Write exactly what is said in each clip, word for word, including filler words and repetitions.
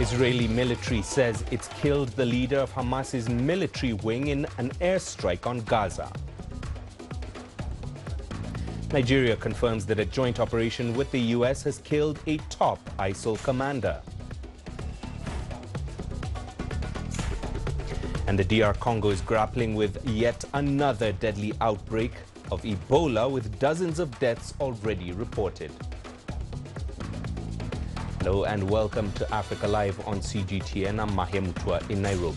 Israeli military says it's killed the leader of Hamas's military wing in an airstrike on Gaza. Nigeria confirms that a joint operation with the U S has killed a top I S I L commander. And the D R Congo is grappling with yet another deadly outbreak of Ebola, with dozens of deaths already reported. Hello and welcome to Africa Live on C G T N. I'm Mahia Mutua in Nairobi.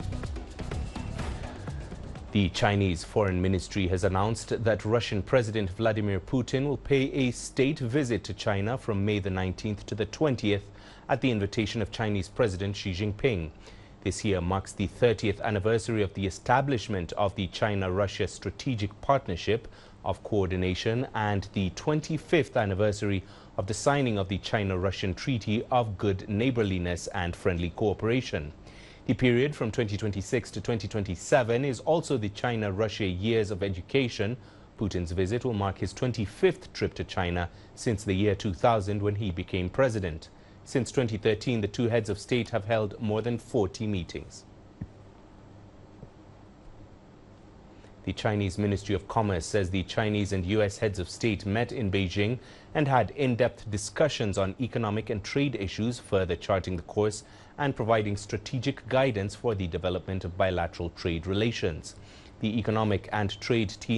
The Chinese Foreign Ministry has announced that Russian President Vladimir Putin will pay a state visit to China from May the nineteenth to the twentieth at the invitation of Chinese President Xi Jinping. This year marks the thirtieth anniversary of the establishment of the China-Russia Strategic Partnership of Coordination and the twenty-fifth anniversary of the signing of the China-Russian Treaty of Good Neighborliness and Friendly Cooperation. The period from twenty twenty-six to twenty twenty-seven is also the China-Russia Years of Education. Putin's visit will mark his twenty-fifth trip to China since the year two thousand, when he became president. Since twenty thirteen, the two heads of state have held more than forty meetings. The Chinese Ministry of Commerce says the Chinese and U S heads of state met in Beijing and had in-depth discussions on economic and trade issues, further charting the course and providing strategic guidance for the development of bilateral trade relations. The economic and trade team